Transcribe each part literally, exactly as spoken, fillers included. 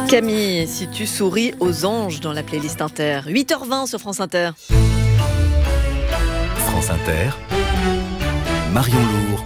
Camille, si tu souris aux anges dans la playlist Inter. huit heures vingt sur France Inter. France Inter, Marion Lourd,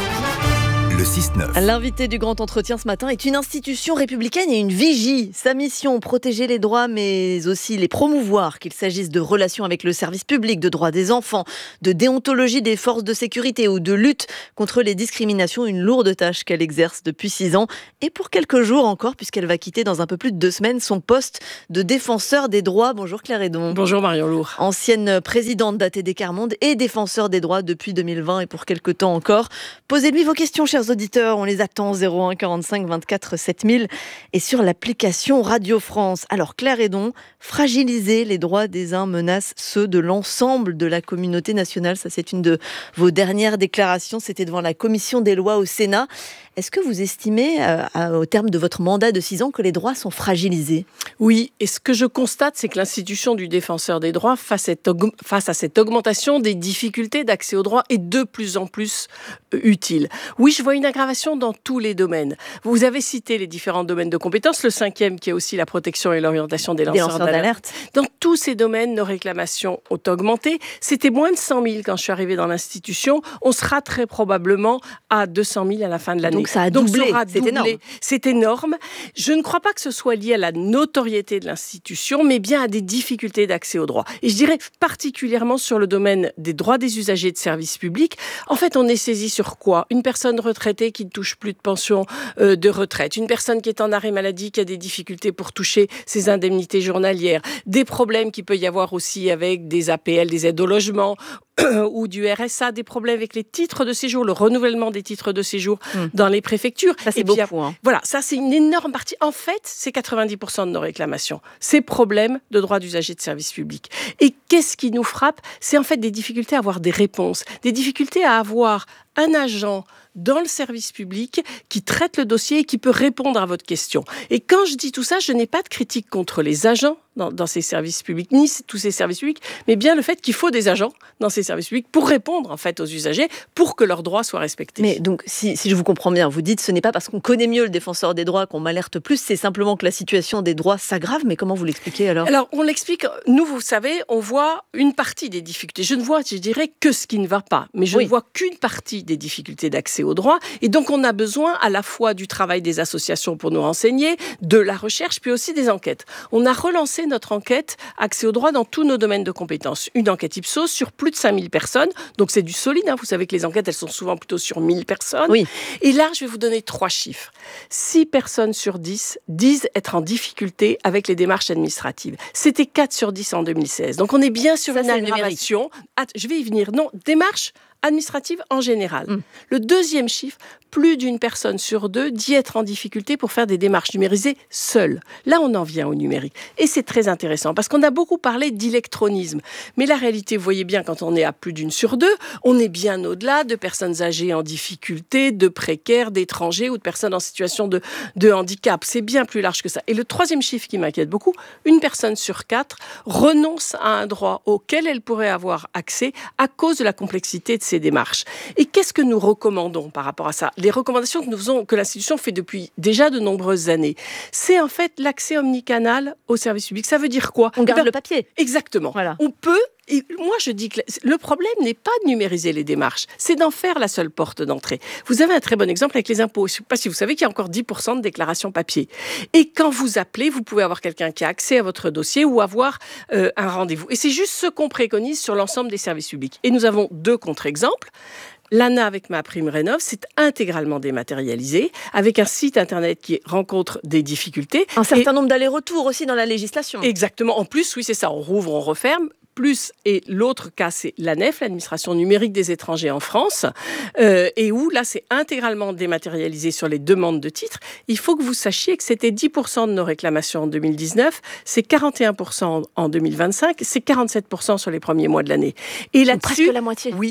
le six neuf. L'invité du grand entretien ce matin est une institution républicaine et une vigie. Sa mission, protéger les droits, mais aussi les promouvoir, qu'il s'agisse de relations avec le service public, de droits des enfants, de déontologie des forces de sécurité ou de lutte contre les discriminations. Une lourde tâche qu'elle exerce depuis six ans et pour quelques jours encore, puisqu'elle va quitter dans un peu plus de deux semaines son poste de défenseur des droits. Bonjour Claire Hédon. Bonjour Marion Lourd. Ancienne présidente d'A T D Quart Monde et défenseur des droits depuis deux mille vingt et pour quelques temps encore. Posez-lui vos questions, chers auditeurs, on les attend, zéro un quarante-cinq vingt-quatre sept mille et sur l'application Radio France. Alors Claire Hédon, fragiliser les droits des uns menace ceux de l'ensemble de la communauté nationale. Ça, c'est une de vos dernières déclarations, c'était devant la commission des lois au Sénat. Est-ce que vous estimez, euh, au terme de votre mandat de six ans, que les droits sont fragilisés ? Oui, et ce que je constate, c'est que l'institution du défenseur des droits, face à cette, aug- face à cette augmentation des difficultés d'accès aux droits, est de plus en plus euh, utile. Oui, je vois une aggravation dans tous les domaines. Vous avez cité les différents domaines de compétences, le cinquième qui est aussi la protection et l'orientation des lanceurs, des lanceurs d'alerte. d'alerte. Dans tous ces domaines, nos réclamations ont augmenté. C'était moins de cent mille quand je suis arrivée dans l'institution. On sera très probablement à deux cent mille à la fin de l'année. Donc ça a doublé, Donc, ça c'est doublé. énorme. C'est énorme. Je ne crois pas que ce soit lié à la notoriété de l'institution, mais bien à des difficultés d'accès aux droits. Et je dirais particulièrement sur le domaine des droits des usagers de services publics. En fait, on est saisi sur quoi ? Une personne retraitée qui ne touche plus de pension euh, de retraite, une personne qui est en arrêt maladie, qui a des difficultés pour toucher ses indemnités journalières, des problèmes qu'il peut y avoir aussi avec des A P L, des aides au logement, ou du R S A, des problèmes avec les titres de séjour, le renouvellement des titres de séjour mmh. dans les préfectures. Ça, c'est et bien, beaucoup. Hein. Voilà, ça, c'est une énorme partie. En fait, c'est quatre-vingt-dix pour cent de nos réclamations. Ces problèmes de droits d'usagers de services publics. Et qu'est-ce qui nous frappe ? C'est en fait des difficultés à avoir des réponses, des difficultés à avoir un agent dans le service public qui traite le dossier et qui peut répondre à votre question. Et quand je dis tout ça, je n'ai pas de critique contre les agents dans, dans ces services publics, ni tous ces services publics, mais bien le fait qu'il faut des agents dans ces services publics pour répondre en fait aux usagers, pour que leurs droits soient respectés. Mais donc, si, si je vous comprends bien, vous dites ce n'est pas parce qu'on connaît mieux le défenseur des droits qu'on m'alerte plus, c'est simplement que la situation des droits s'aggrave, mais comment vous l'expliquez alors ? Alors, on l'explique, nous, vous savez, on voit une partie des difficultés. Je ne vois, je dirais, que ce qui ne va pas, mais je oui. ne vois qu'une partie des difficultés d'accès aux droits. Et donc, on a besoin à la fois du travail des associations pour nous renseigner, de la recherche, puis aussi des enquêtes. On a relancé notre enquête accès aux droits dans tous nos domaines de compétences. Une enquête Ipsos sur plus de cinq mille personnes. Donc, c'est du solide. Hein. Vous savez que les enquêtes, elles sont souvent plutôt sur mille personnes. Oui. Et là, je vais vous donner trois chiffres. six personnes sur dix disent être en difficulté avec les démarches administratives. C'était quatre sur dix en deux mille seize. Donc, on est bien sur Ça, une aggravation. Ah, je vais y venir. Non, démarche administrative en général. Mmh. Le deuxième chiffre, plus d'une personne sur deux dit être en difficulté pour faire des démarches numérisées seule. Là, on en vient au numérique. Et c'est très intéressant parce qu'on a beaucoup parlé d'électronisme. Mais la réalité, vous voyez bien, quand on est à plus d'une sur deux, on est bien au-delà de personnes âgées en difficulté, de précaires, d'étrangers ou de personnes en situation de, de handicap. C'est bien plus large que ça. Et le troisième chiffre qui m'inquiète beaucoup, une personne sur quatre renonce à un droit auquel elle pourrait avoir accès à cause de la complexité de ces démarches. Et qu'est-ce que nous recommandons par rapport à ça ? Les recommandations que nous faisons, que l'institution fait depuis déjà de nombreuses années, c'est en fait l'accès omnicanal au service public. Ça veut dire quoi ? On garde eh ben, le papier. Exactement. Voilà. On peut. Et moi, je dis que le problème n'est pas de numériser les démarches, c'est d'en faire la seule porte d'entrée. Vous avez un très bon exemple avec les impôts. Je ne sais pas si vous savez qu'il y a encore dix pour cent de déclarations papier. Et quand vous appelez, vous pouvez avoir quelqu'un qui a accès à votre dossier ou avoir euh, un rendez-vous. Et c'est juste ce qu'on préconise sur l'ensemble des services publics. Et nous avons deux contre-exemples. L'A N A avec Ma Prime Rénov', c'est intégralement dématérialisé, avec un site internet qui rencontre des difficultés. Un certain et... nombre d'allers-retours aussi dans la législation. Exactement. En plus, oui, c'est ça. On rouvre, on referme. Plus, et l'autre cas, c'est l'A N E F, l'administration numérique des étrangers en France, euh, et où là, c'est intégralement dématérialisé sur les demandes de titres. Il faut que vous sachiez que c'était dix pour cent de nos réclamations en deux mille dix-neuf, c'est quarante et un pour cent en deux mille vingt-cinq, c'est quarante-sept pour cent sur les premiers mois de l'année. Et là-dessus, presque la moitié. Oui.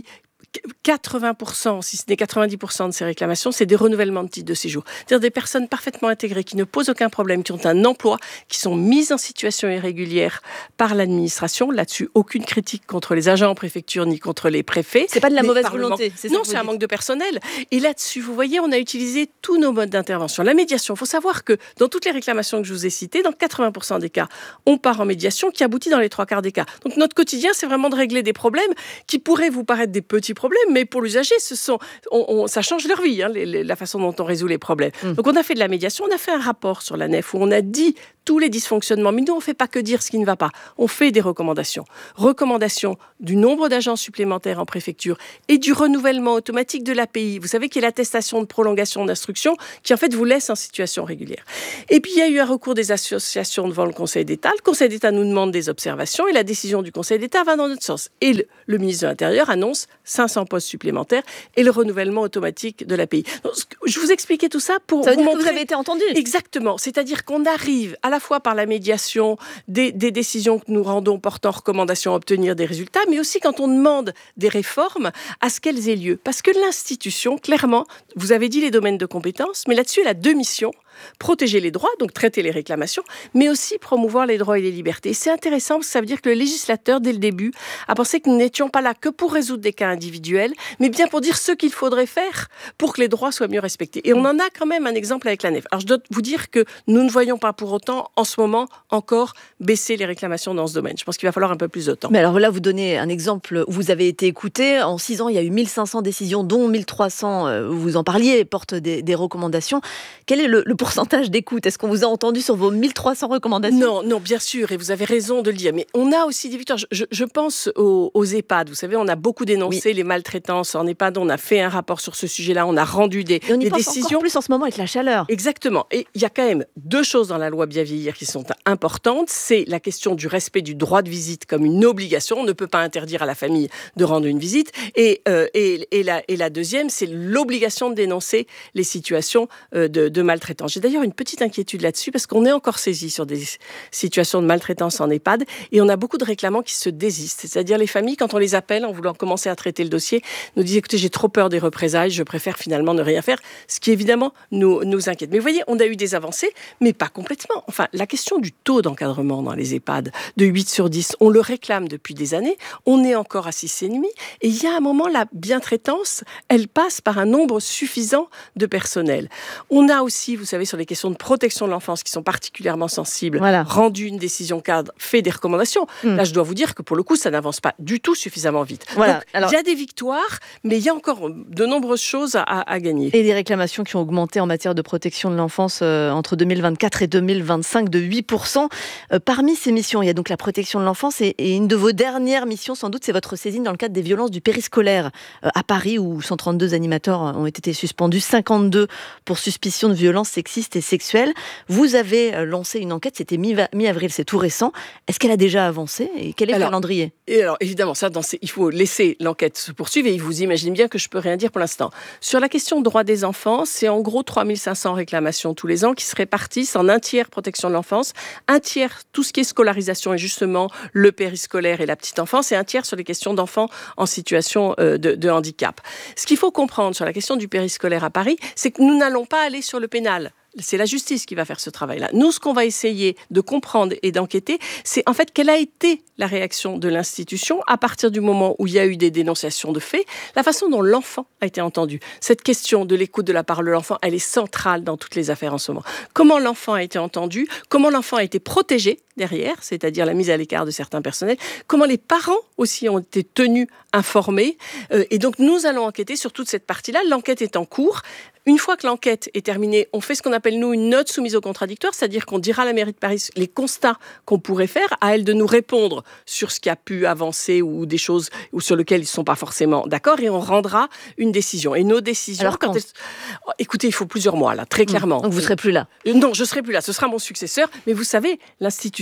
quatre-vingts pour cent, si ce n'est quatre-vingt-dix pour cent de ces réclamations, c'est des renouvellements de titres de séjour. C'est-à-dire des personnes parfaitement intégrées, qui ne posent aucun problème, qui ont un emploi, qui sont mises en situation irrégulière par l'administration. Là-dessus, aucune critique contre les agents en préfecture ni contre les préfets. C'est pas de la mauvaise volonté. C'est non, c'est un manque de personnel. Et là-dessus, vous voyez, on a utilisé tous nos modes d'intervention. La médiation, il faut savoir que dans toutes les réclamations que je vous ai citées, dans quatre-vingts pour cent des cas, on part en médiation qui aboutit dans les trois quarts des cas. Donc notre quotidien, c'est vraiment de régler des problèmes qui pourraient vous paraître des petits problèmes, mais pour l'usager, ce sont, on, on, ça change leur vie, hein, les, les, la façon dont on résout les problèmes. Mmh. Donc on a fait de la médiation, on a fait un rapport sur la nef où on a dit tous les dysfonctionnements. Mais nous, on ne fait pas que dire ce qui ne va pas. On fait des recommandations. Recommandations du nombre d'agents supplémentaires en préfecture et du renouvellement automatique de l'A P I. Vous savez qu'il y a l'attestation de prolongation d'instruction qui, en fait, vous laisse en situation régulière. Et puis, il y a eu un recours des associations devant le Conseil d'État. Le Conseil d'État nous demande des observations et la décision du Conseil d'État va dans notre sens. Et le, le ministre de l'Intérieur annonce cinq cents postes supplémentaires et le renouvellement automatique de l'A P I. Donc, je vous expliquais tout ça pour ça veut vous dire montrer... que vous avez été entendu. Exactement. C'est-à-dire qu'on arrive à la fois par la médiation, des, des décisions que nous rendons portant recommandation à obtenir des résultats, mais aussi quand on demande des réformes, à ce qu'elles aient lieu. Parce que l'institution, clairement, vous avez dit les domaines de compétences, mais là-dessus, elle a deux missions. Protéger les droits, donc traiter les réclamations, mais aussi promouvoir les droits et les libertés. Et c'est intéressant parce que ça veut dire que le législateur, dès le début, a pensé que nous n'étions pas là que pour résoudre des cas individuels, mais bien pour dire ce qu'il faudrait faire pour que les droits soient mieux respectés. Et on en a quand même un exemple avec la nef. Alors je dois vous dire que nous ne voyons pas pour autant, en ce moment, encore baisser les réclamations dans ce domaine. Je pense qu'il va falloir un peu plus de temps. Mais alors là, vous donnez un exemple où vous avez été écouté. En six ans, il y a eu mille cinq cents décisions, dont mille trois cents, euh, vous en parliez, portent des, des recommandations. Quel est le, le pourcentage d'écoute? Est-ce qu'on vous a entendu sur vos mille trois cents recommandations? Non, non, bien sûr, et vous avez raison de le dire. Mais on a aussi des victoires. Je, je pense aux, aux EHPAD. Vous savez, on a beaucoup dénoncé oui. les maltraitances en EHPAD. On a fait un rapport sur ce sujet-là. On a rendu des, et on y des pense décisions. Encore plus en ce moment avec la chaleur. Exactement. Et il y a quand même deux choses dans la loi Bien vieillir qui sont importantes. C'est la question du respect du droit de visite comme une obligation. On ne peut pas interdire à la famille de rendre une visite. Et, euh, et, et, la, et la deuxième, c'est l'obligation de dénoncer les situations euh, de, de maltraitance. J'ai d'ailleurs une petite inquiétude là-dessus parce qu'on est encore saisi sur des situations de maltraitance en EHPAD et on a beaucoup de réclamants qui se désistent. C'est-à-dire les familles, quand on les appelle en voulant commencer à traiter le dossier, nous disent écoutez, j'ai trop peur des représailles, je préfère finalement ne rien faire, ce qui évidemment nous, nous inquiète. Mais vous voyez, on a eu des avancées, mais pas complètement. Enfin, la question du taux d'encadrement dans les EHPAD de huit sur dix, on le réclame depuis des années, on est encore à six virgule cinq et il y a un moment, la bientraitance, elle passe par un nombre suffisant de personnel. On a aussi, vous savez, sur les questions de protection de l'enfance qui sont particulièrement sensibles, voilà. rendu une décision cadre, fait des recommandations. Mmh. Là, je dois vous dire que pour le coup, ça n'avance pas du tout suffisamment vite. Voilà. Donc, alors, il y a des victoires, mais il y a encore de nombreuses choses à, à gagner. Et des réclamations qui ont augmenté en matière de protection de l'enfance euh, entre deux mille vingt-quatre et deux mille vingt-cinq de huit pour cent. Euh, parmi ces missions, il y a donc la protection de l'enfance et, et une de vos dernières missions, sans doute, c'est votre saisine dans le cadre des violences du périscolaire euh, à Paris, où cent trente-deux animateurs ont été suspendus, cinquante-deux pour suspicion de violences sexistes et sexuelles. Vous avez lancé une enquête, c'était mi-avril, c'est tout récent. Est-ce qu'elle a déjà avancé et quel est alors, le calendrier? Et alors, évidemment, ça, dans ces, il faut laisser l'enquête se poursuivre et vous imaginez bien que je ne peux rien dire pour l'instant. Sur la question droit des enfants, c'est en gros trois mille cinq cents réclamations tous les ans qui se répartissent en un tiers protection de l'enfance, un tiers tout ce qui est scolarisation et justement le périscolaire et la petite enfance et un tiers sur les questions d'enfants en situation de, de handicap. Ce qu'il faut comprendre sur la question du périscolaire à Paris, c'est que nous n'allons pas aller sur le pénal. C'est la justice qui va faire ce travail-là. Nous, ce qu'on va essayer de comprendre et d'enquêter, c'est en fait quelle a été la réaction de l'institution à partir du moment où il y a eu des dénonciations de faits, la façon dont l'enfant a été entendu. Cette question de l'écoute de la parole de l'enfant, elle est centrale dans toutes les affaires en ce moment. Comment l'enfant a été entendu, comment l'enfant a été protégé derrière, c'est-à-dire la mise à l'écart de certains personnels, comment les parents aussi ont été tenus informés. Euh, et donc, nous allons enquêter sur toute cette partie-là. L'enquête est en cours. Une fois que l'enquête est terminée, on fait ce qu'on appelle, nous, une note soumise au contradictoire, c'est-à-dire qu'on dira à la mairie de Paris les constats qu'on pourrait faire, à elle de nous répondre sur ce qui a pu avancer ou des choses ou sur lesquelles ils ne sont pas forcément d'accord, et on rendra une décision. Et nos décisions... Alors quand, quand elles... oh, écoutez, il faut plusieurs mois, là, très clairement. Donc vous ne serez plus là? Non, je ne serai plus là. Ce sera mon successeur. Mais vous savez, l'institution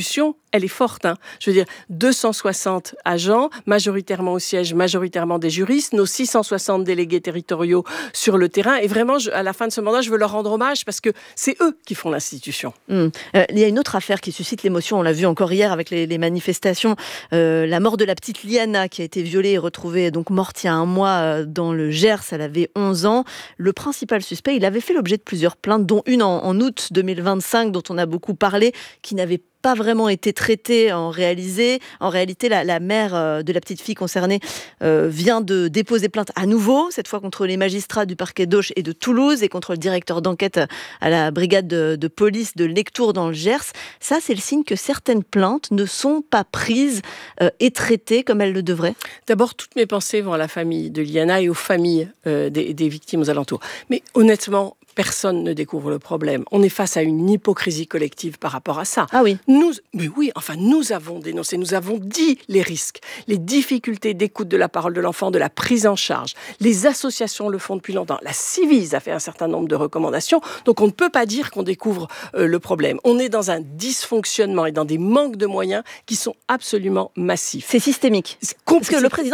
l'institution, elle est forte. Hein. Je veux dire, deux cent soixante agents, majoritairement au siège, majoritairement des juristes, nos six cent soixante délégués territoriaux sur le terrain. Et vraiment, je, à la fin de ce mandat, je veux leur rendre hommage parce que c'est eux qui font l'institution. Mmh. Euh, il y a une autre affaire qui suscite l'émotion. On l'a vu encore hier avec les, les manifestations. Euh, la mort de la petite Liana qui a été violée et retrouvée donc morte il y a un mois dans le Gers. Elle avait onze ans. Le principal suspect, il avait fait l'objet de plusieurs plaintes, dont une en, en août deux mille vingt-cinq, dont on a beaucoup parlé, qui n'avait pas vraiment été traitée en réalité. En réalité, la, la mère de la petite fille concernée euh, vient de déposer plainte à nouveau, cette fois contre les magistrats du parquet d'Auch et de Toulouse et contre le directeur d'enquête à la brigade de, de police de Lectoure dans le Gers. Ça, c'est le signe que certaines plaintes ne sont pas prises euh, et traitées comme elles le devraient. D'abord, toutes mes pensées vont à la famille de Liana et aux familles euh, des, des victimes aux alentours. Mais honnêtement, personne ne découvre le problème. On est face à une hypocrisie collective par rapport à ça. Ah oui. Nous, mais oui, enfin, nous avons dénoncé, nous avons dit les risques, les difficultés d'écoute de la parole de l'enfant, de la prise en charge. Les associations le font depuis longtemps. La Ciivise a fait un certain nombre de recommandations. Donc, on ne peut pas dire qu'on découvre euh, le problème. On est dans un dysfonctionnement et dans des manques de moyens qui sont absolument massifs. C'est systémique. C'est Parce que le président